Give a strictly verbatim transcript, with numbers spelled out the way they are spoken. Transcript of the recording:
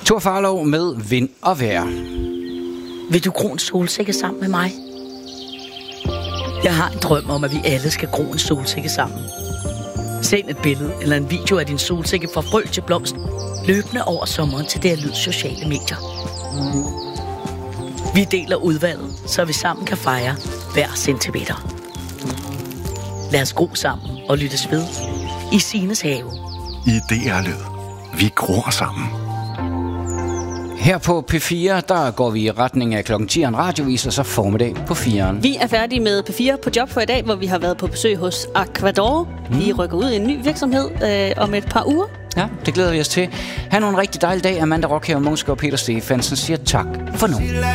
Thor Farlov med Vind og Vejr. Vil du gro en solsikke sammen med mig? Jeg har en drøm om, at vi alle skal gro en solsikke sammen. Send et billede eller en video af din solsikke fra frø til blomst løbende over sommeren til D R Lyds sociale medier. Vi deler udvalget, så vi sammen kan fejre hver centimeter. Lad os gro sammen og lyttes ved i Sines have. I D R Lyd. Vi gror sammen. Her på P fire, der går vi i retning af klokken ti en radiovis, og så formiddag på firen. Vi er færdige med P fire på job for i dag, hvor vi har været på besøg hos Aquador. Mm. Vi rykker ud i en ny virksomhed øh, om et par uger. Ja, det glæder vi os til. Ha' nu en rigtig dejlig dag. Amanda Rockhaver, Munsker og Peter Stefansen siger tak for nu.